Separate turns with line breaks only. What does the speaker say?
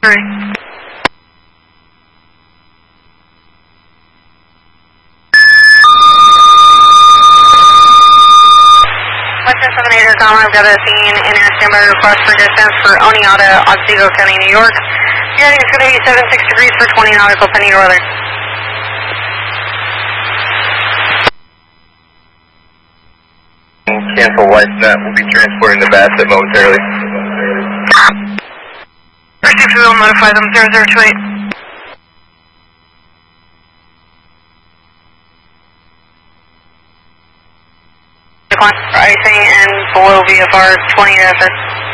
3. Western 78 Comma, I've got a scene in air standby request for distance for Oneonta, Otsego County, New York. Your heading is going to be 76 degrees for 20 nautical pending your weather.
Cancel WiseNet. We'll be transporting the Bassett momentarily.
Received, we will notify them 0028. Decline for icing and below VFR 20 FS.